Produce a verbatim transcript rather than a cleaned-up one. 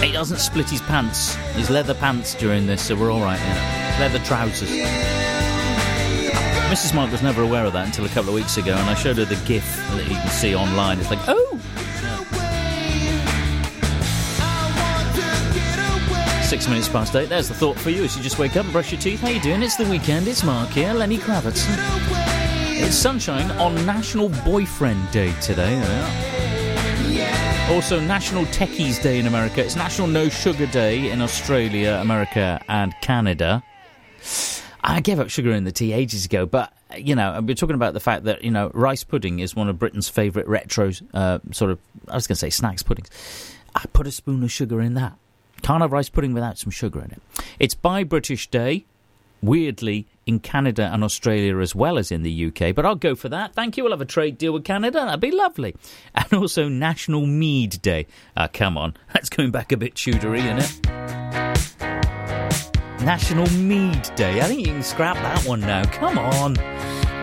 He doesn't split his pants, his leather pants during this, so we're all right, yeah. Leather trousers. Missus Mark was never aware of that until a couple of weeks ago, and I showed her the GIF that you can see online. It's like, oh! Yeah. Six minutes past eight, there's the thought for you as you just wake up and brush your teeth. How you doing? It's the weekend, it's Mark here, Lenny Kravitz. It's sunshine on National Boyfriend Day today, yeah. Also, National Techies Day in America. It's National No Sugar Day in Australia, America, and Canada. I gave up sugar in the tea ages ago, but, you know, we're talking about the fact that, you know, rice pudding is one of Britain's favourite retro uh, sort of, I was going to say snacks puddings. I put a spoon of sugar in that. Can't have rice pudding without some sugar in it. It's Buy British Day, weirdly, in Canada and Australia as well as in the U K, but I'll go for that. Thank you. We'll have a trade deal with Canada. That'd be lovely. And also National Mead Day. Ah, come on. That's going back a bit Tudory, isn't it? National Mead Day. I think you can scrap that one now. Come on.